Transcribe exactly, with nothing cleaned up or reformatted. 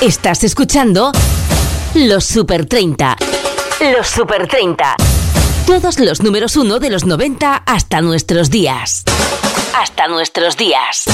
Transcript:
Estás escuchando Los Super treinta. Los Super treinta. Todos los números uno de los noventa hasta nuestros días. Hasta nuestros días.